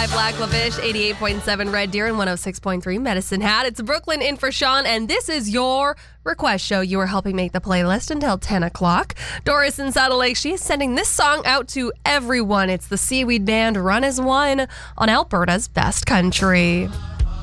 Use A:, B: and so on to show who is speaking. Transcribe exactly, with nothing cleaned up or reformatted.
A: five Black Lavish, eighty-eight point seven Red Deer, and one oh six point three Medicine Hat. It's Brooklyn in for Sean, and this is your request show. You are helping make the playlist until ten o'clock. Doris in Saddle Lake, she is sending this song out to everyone. It's the Seaweed Band, Run as One, on Alberta's Best Country.